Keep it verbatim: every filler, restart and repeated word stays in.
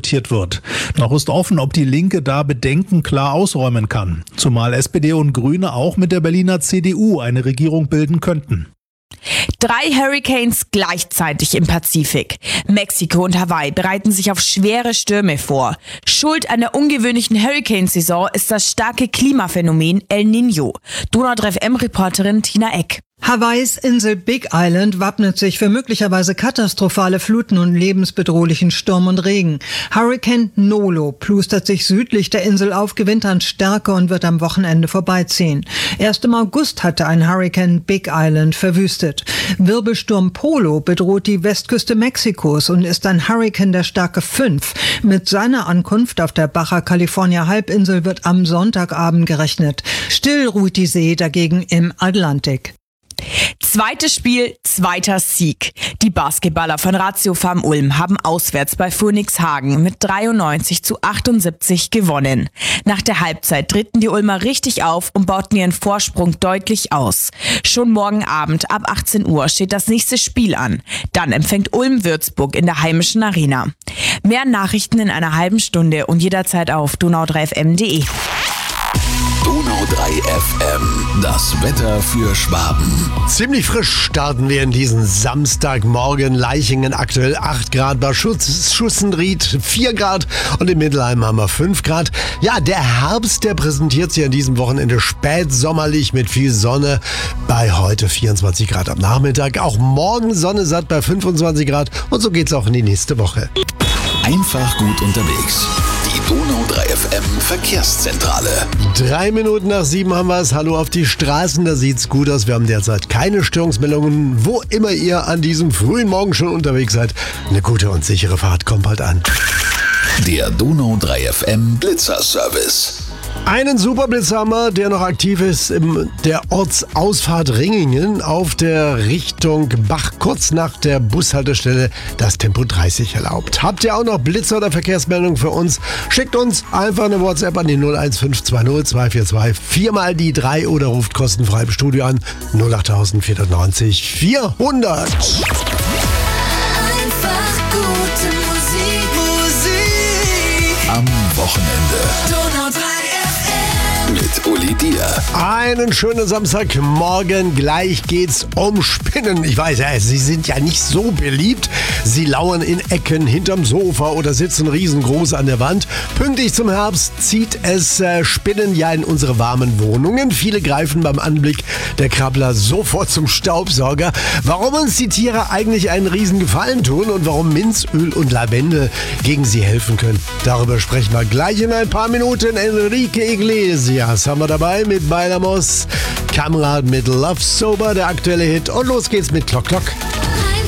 diskutiert wird. Noch ist offen, ob die Linke da Bedenken klar ausräumen kann. Zumal S P D und Grüne auch mit der Berliner C D U eine Regierung bilden könnten. Drei Hurricanes gleichzeitig im Pazifik. Mexiko und Hawaii bereiten sich auf schwere Stürme vor. Schuld an der ungewöhnlichen Hurrikansaison ist das starke Klimaphänomen El Niño. Donau drei F M-Reporterin Tina Eck. Hawaiis Insel Big Island wappnet sich für möglicherweise katastrophale Fluten und lebensbedrohlichen Sturm und Regen. Hurrikan Nolo plustert sich südlich der Insel auf, gewinnt an Stärke und wird am Wochenende vorbeiziehen. Erst im August hatte ein Hurrikan Big Island verwüstet. Wirbelsturm Polo bedroht die Westküste Mexikos und ist ein Hurrikan der Stärke fünf. Mit seiner Ankunft auf der Baja California Halbinsel wird am Sonntagabend gerechnet. Still ruht die See dagegen im Atlantik. Zweites Spiel, zweiter Sieg. Die Basketballer von Ratio Farm Ulm haben auswärts bei Phoenix Hagen mit dreiundneunzig zu achtundsiebzig gewonnen. Nach der Halbzeit drehten die Ulmer richtig auf und bauten ihren Vorsprung deutlich aus. Schon morgen Abend ab achtzehn Uhr steht das nächste Spiel an. Dann empfängt Ulm Würzburg in der heimischen Arena. Mehr Nachrichten in einer halben Stunde und jederzeit auf donau drei f m punkt de. Donau drei F M, das Wetter für Schwaben. Ziemlich frisch starten wir in diesen Samstagmorgen. Leichingen aktuell acht Grad, bei Schutz, Schussenried vier Grad und in Mittelheim haben wir fünf Grad. Ja, der Herbst, der präsentiert sich an diesem Wochenende spätsommerlich mit viel Sonne bei heute vierundzwanzig Grad am Nachmittag. Auch morgen Sonne satt bei fünfundzwanzig Grad und so geht's auch in die nächste Woche. Einfach gut unterwegs. Die Donau drei F M Verkehrszentrale. Drei Minuten nach sieben haben wir es. Hallo auf die Straßen, da sieht's gut aus. Wir haben derzeit keine Störungsmeldungen. Wo immer ihr an diesem frühen Morgen schon unterwegs seid, eine gute und sichere Fahrt kommt bald an. Der Donau drei F M Blitzerservice. Einen Superblitz haben wir, der noch aktiv ist in der Ortsausfahrt Ringingen auf der Richtung Bach, kurz nach der Bushaltestelle, das Tempo dreißig erlaubt. Habt ihr auch noch Blitzer oder Verkehrsmeldungen für uns? Schickt uns einfach eine WhatsApp an die null eins fünf zwei null zwei vier zwei vier mal die drei oder ruft kostenfrei im Studio an null acht vier neun null vierhundert. Einfach gute Musik. Musik. Am Wochenende. Donau drei F M. Mit Uli Dier. Einen schönen Samstagmorgen. Gleich geht's um Spinnen. Ich weiß ja, sie sind ja nicht so beliebt. Sie lauern in Ecken hinterm Sofa oder sitzen riesengroß an der Wand. Pünktlich zum Herbst zieht es äh, Spinnen ja in unsere warmen Wohnungen. Viele greifen beim Anblick der Krabbler sofort zum Staubsauger. Warum uns die Tiere eigentlich einen riesen Gefallen tun und warum Minzöl und Lavendel gegen sie helfen können, darüber sprechen wir gleich in ein paar Minuten. Enrique Iglesias haben wir dabei mit Bailamos, Kamerad mit Love Sober, der aktuelle Hit. Und los geht's mit Klock Klock.